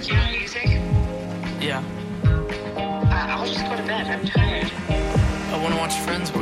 Friends, you know music? Yeah. I'll just go to bed. I'm tired. I want to watch Friends with